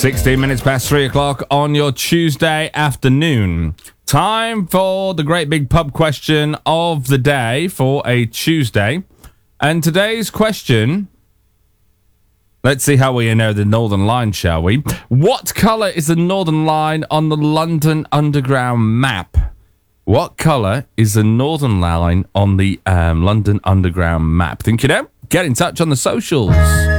16 minutes past 3 o'clock on your Tuesday afternoon. Time for the great big pub question of the day for a Tuesday. And today's question, let's see how we know the Northern Line, shall we? What colour is the Northern Line on the London Underground map? What colour is the Northern Line on the London Underground map? Think you know? Get in touch on the socials.